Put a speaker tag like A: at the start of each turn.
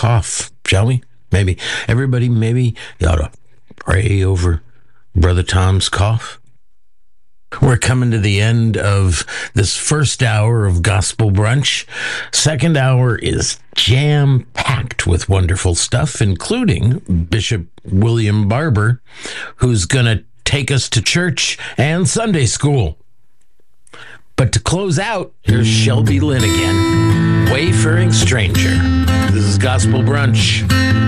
A: cough, shall we? Maybe. Everybody, maybe you ought to pray over Brother Tom's cough. We're coming to the end of this first hour of Gospel Brunch. Second hour is jam-packed with wonderful stuff, including Bishop William Barber, who's going to take us to church and Sunday school. But to close out, here's Shelby Lynn again, Wayfaring Stranger. This is Gospel Brunch.